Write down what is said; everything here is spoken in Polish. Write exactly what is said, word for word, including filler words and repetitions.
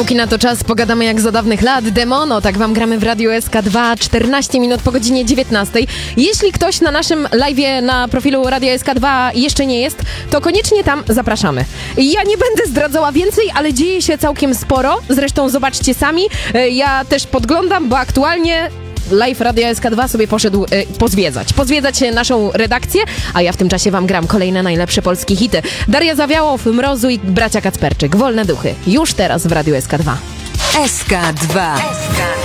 Póki na to czas, pogadamy jak za dawnych lat. Demono, tak wam gramy w Radiu S K dwa, czternaście minut po godzinie dziewiętnastej. Jeśli ktoś na naszym live'ie na profilu Radia S K dwa jeszcze nie jest, to koniecznie tam zapraszamy. Ja nie będę zdradzała więcej, ale dzieje się całkiem sporo. Zresztą zobaczcie sami. Ja też podglądam, bo aktualnie live Radia S K dwa sobie poszedł y, pozwiedzać. Pozwiedzać naszą redakcję, a ja w tym czasie wam gram kolejne najlepsze polskie hity. Daria Zawiałow, Mrozu i bracia Kacperczyk. Wolne duchy. Już teraz w Radiu S K dwa. S K dwa. S K dwa.